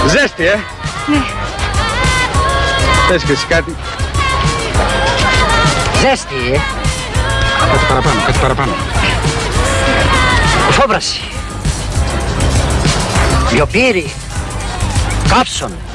Ζέστη, Ναι. Θες και εσύ κάτι? Ζέστη, Κάτι παραπάνω. Φόβραση. Λιοπύρι. Κάψον.